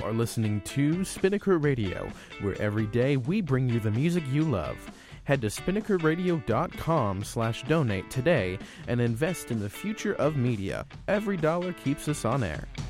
are listening to Spinnaker Radio, where every day we bring you the music you love. Head to spinnakerradio.com/donate today and invest in the future of media. Every dollar keeps us on air.